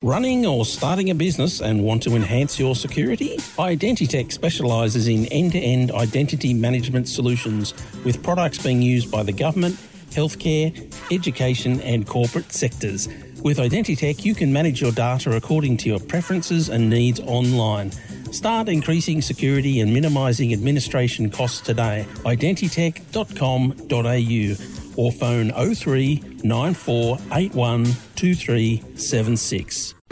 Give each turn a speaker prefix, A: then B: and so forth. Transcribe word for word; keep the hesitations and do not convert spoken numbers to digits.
A: Running or starting a business and want to enhance your security? Identitech specialises in end-to-end identity management solutions with products being used by the government, healthcare, education and corporate sectors. With Identitech, you can manage your data according to your preferences and needs online. Start increasing security and minimising administration costs today. identitech dot com dot a u or phone oh three nine four eight one two three seven six.